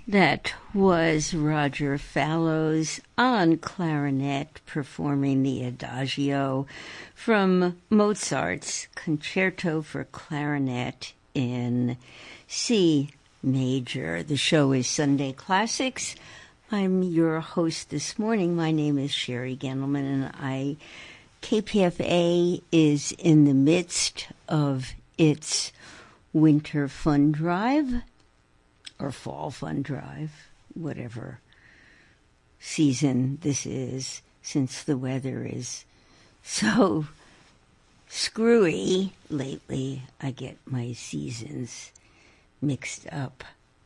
That was Roger Fallows on clarinet performing the Adagio from Mozart's Concerto for Clarinet in C major. The show is Sunday Classics. I'm your host this morning. My name is Sherry Gendelman, and KPFA is in the midst of its winter fund drive, or fall fund drive, whatever season this is, since the weather is so screwy lately. I get my seasons mixed up.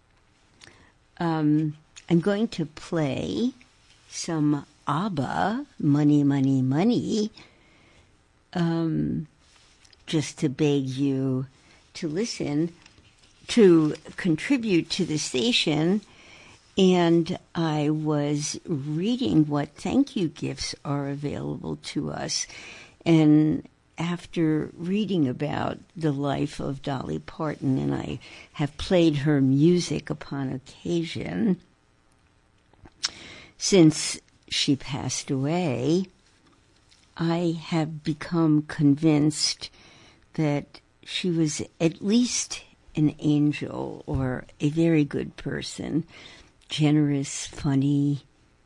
I'm going to play some ABBA, Money, Money, Money, just to beg you to listen, to contribute to the station. And I was reading what thank you gifts are available to us. And after reading about the life of Dolly Parton, and I have played her music upon occasion since she passed away, I have become convinced that she was at least an angel or a very good person, generous, funny,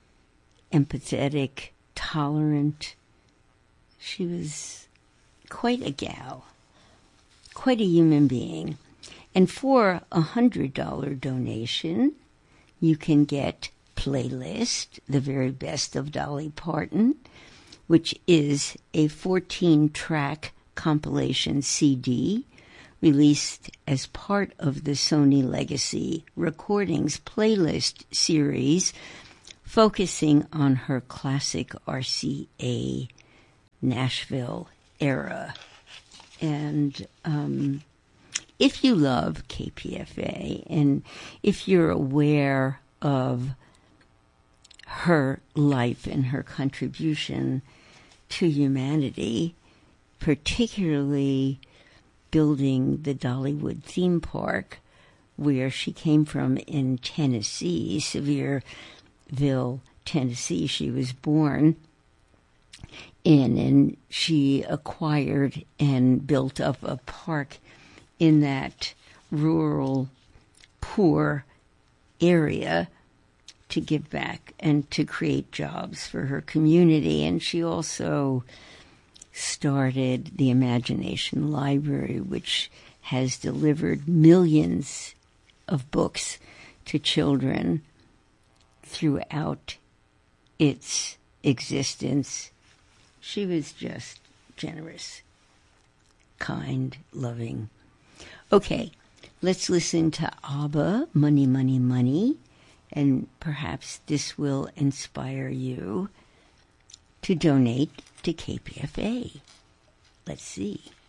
empathetic, tolerant. She was quite a gal, quite a human being. And for $100 donation, you can get Playlist, the very best of Dolly Parton, which is a 14-track compilation CD released as part of the Sony Legacy Recordings Playlist series, focusing on her classic RCA Nashville era. And if you love KPFA, and if you're aware of her life and her contribution to humanity, particularly building the Dollywood theme park, where she came from in Tennessee, Sevierville, Tennessee. She was born in, and she acquired and built up a park in that rural, poor area to give back and to create jobs for her community. And she also started the Imagination Library, which has delivered millions of books to children throughout its existence. She was just generous, kind, loving. Okay, let's listen to ABBA, Money, Money, Money, and perhaps this will inspire you to donate to KPFA. Let's see.